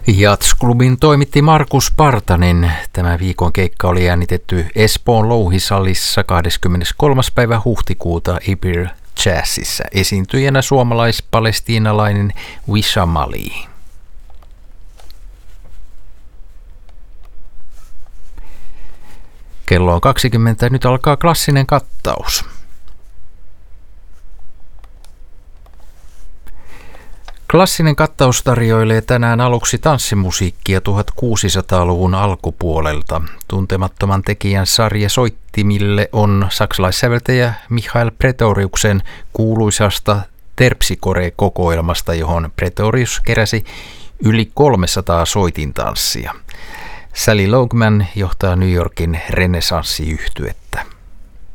Jatsklubin toimitti Markus Partanen. Tämä viikon keikka oli äänitetty Espoon Louhisalissa 23. päivä huhtikuuta Ibir Jazzissa. Esiintyjänä suomalais-palestiinalainen Wissam Ali. Kello on 20, nyt alkaa klassinen kattaus. Klassinen kattaus tarjoilee tänään aluksi tanssimusiikkia 1600-luvun alkupuolelta. Tuntemattoman tekijän sarja soittimille on saksalaissäveltäjä Michael Pretoriuksen kuuluisasta Terpsichore-kokoelmasta, johon Pretorius keräsi yli 300 soitintanssia. Sally Logeman johtaa New Yorkin renessanssiyhtyettä.